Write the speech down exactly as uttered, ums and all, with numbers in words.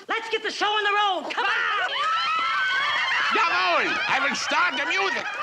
Let's get the show on the road. Come on! Jawohl! I will start the music.